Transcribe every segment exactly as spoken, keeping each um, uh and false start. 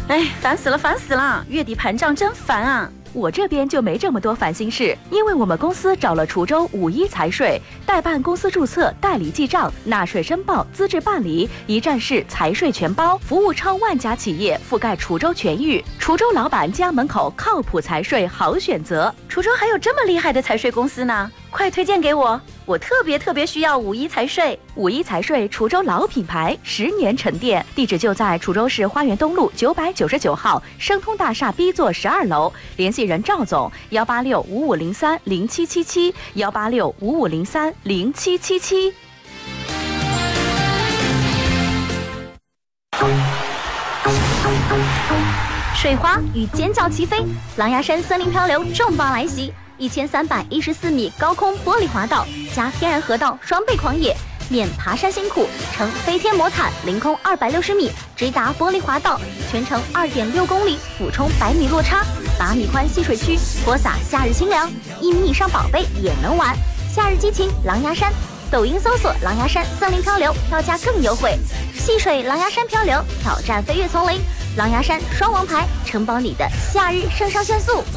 哎，烦死了，烦死了！月底盘账真烦啊！ 我这边就没这么多烦心事，因为我们公司找了滁州五一财税，代办公司注册、代理记账、纳税申报、资质办理，一站式财税全包，服务超万家企业，覆盖滁州全域。滁州老板家门口靠谱财税好选择。 滁州还有这么厉害的财税公司呢？快推荐给我！我特别特别需要五一财税。 五一财税，滁州老品牌，十年沉淀，地址就在滁州市花园东路九百九十九号生通大厦 B 座十二楼，联系人赵总：幺八六五五零三零七七七，幺八六五五零三零七七七。 水花与尖叫齐飞，狼牙山森林漂流重磅来袭。一千三百一十四米高空玻璃滑道加天然河道双倍狂野，免爬山辛苦，乘飞天魔毯凌空二百六十米直达玻璃滑道，全程二点六公里，俯冲百米落差，八米宽戏水区，播撒夏日清凉，一米以上宝贝也能玩。夏日激情狼牙山，抖音搜索狼牙山森林漂流，票价更优惠。戏水狼牙山漂流，挑战飞越丛林，狼牙山双王牌，承包你的夏日肾上腺素。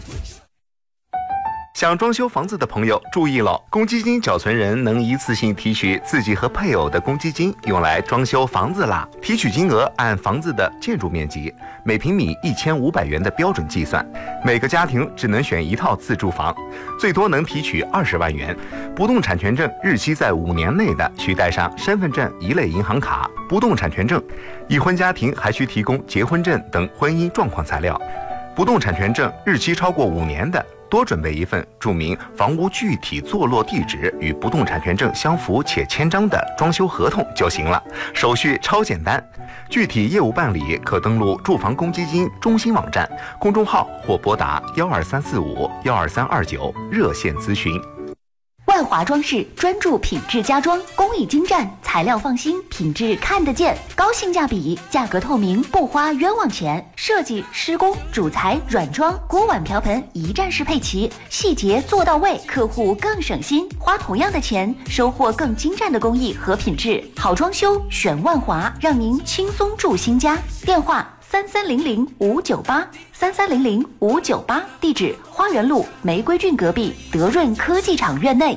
想装修房子的朋友注意了，公积金缴存人能一次性提取自己和配偶的公积金，用来装修房子啦。提取金额按房子的建筑面积，每平米一千五百元的标准计算。每个家庭只能选一套自住房，最多能提取二十万元。不动产权证日期在五年内的，需带上身份证一类银行卡、不动产权证。已婚家庭还需提供结婚证等婚姻状况材料。不动产权证日期超过五年的，多准备一份注明房屋具体坐落地址与不动产权证相符且签章的装修合同就行了，手续超简单。具体业务办理可登录住房公积金中心网站、公众号或拨打幺二三四五幺二三二九热线咨询。 万华装饰专注品质家装，工艺精湛，材料放心，品质看得见，高性价比，价格透明，不花冤枉钱。设计、施工、主材、软装、锅碗瓢盆一站式配齐，细节做到位，客户更省心。花同样的钱，收获更精湛的工艺和品质。好装修选万华，让您轻松住新家。电话三三零零五九八三三零零五九八，地址花园路玫瑰郡隔壁德润科技厂院内。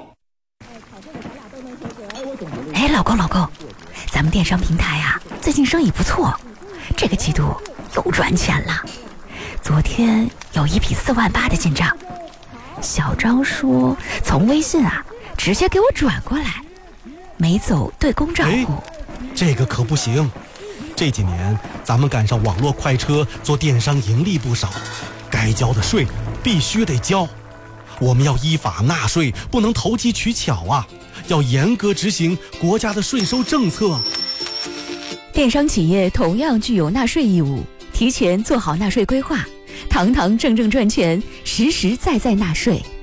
哎，老公老公，咱们电商平台啊，最近生意不错，这个季度又赚钱了。昨天有一笔四万八的进账，小张说从微信啊直接给我转过来，没走对公账户。 这个可不行。这几年咱们赶上网络快车，做电商盈利不少，该交的税必须得交。我们要依法纳税，不能投机取巧啊，要严格执行国家的税收政策。 电商企业同样具有纳税义务，提前做好纳税规划，堂堂正正赚钱，实实在在纳税。